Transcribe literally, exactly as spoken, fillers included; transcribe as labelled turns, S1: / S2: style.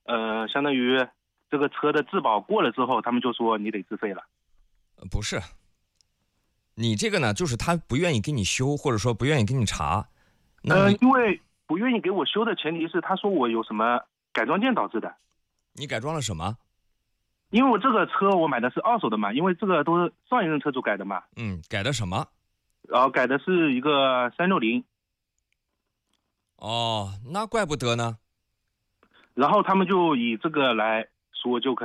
S1: 呃，相当于这个车的质保过了之后，他们就说你得自费了。
S2: 呃不是，你这个呢，就是他不愿意给你修，或者说不愿意给你查，那
S1: 呃，
S2: 你
S1: 因为不愿意给我修的前提是他说我有什么改装件导致的。
S2: 你改装了什么？
S1: 因为我这个车我买的是二手的嘛，因为这个都是上一任车主改的嘛，
S2: 嗯，改的什么？
S1: 然后改的是一个三六零，
S2: 哦，那怪不得呢。
S1: 然后他们就以这个来说，就可能。